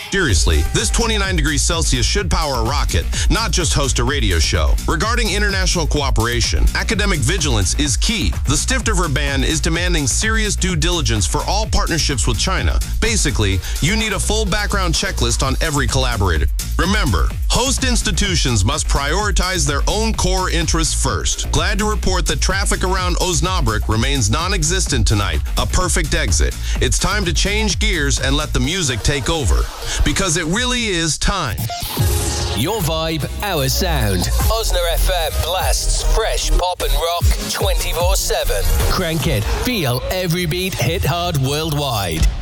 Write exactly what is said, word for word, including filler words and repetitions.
Seriously, this twenty-nine degrees Celsius should power a rocket, not just host a radio show. Regarding international cooperation, academic vigilance is key. The Stifterver ban is demanding serious due diligence for all partnerships with China. Basically, you need a full background checklist on every collaborator. Remember, host institutions must prioritize their own core interests first. Glad to report that traffic around Osnabrück remains non-existent tonight, a perfect exit. It's time to change gears and let the music take over, because it really is time. Your vibe, our sound. Osna F M blasts fresh pop and rock twenty-four seven. Crank it, feel every beat, hit hard worldwide.